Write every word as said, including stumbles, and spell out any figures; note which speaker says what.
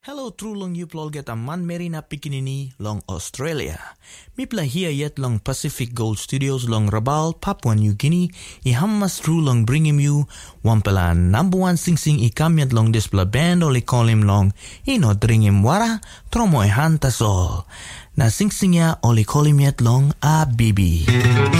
Speaker 1: Hello true long you plol get a man merina pikinini long Australia. Mi play here yet long Pacific Gold Studios long Rabaul, Papua New Guinea. I hammas true long bring him you. Wampela number one sing sing I come yet long this band only call him long. I no dring him wara, tromo I hantas all. Na sing sing ya only call him yet long a bibi.